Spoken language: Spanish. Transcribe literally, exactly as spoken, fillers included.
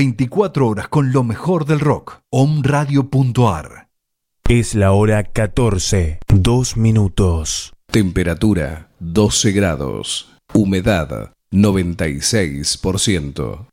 veinticuatro horas con lo mejor del rock. Omradio punto ar. Es la hora catorce, dos minutos. Temperatura doce grados. Humedad noventa y seis por ciento.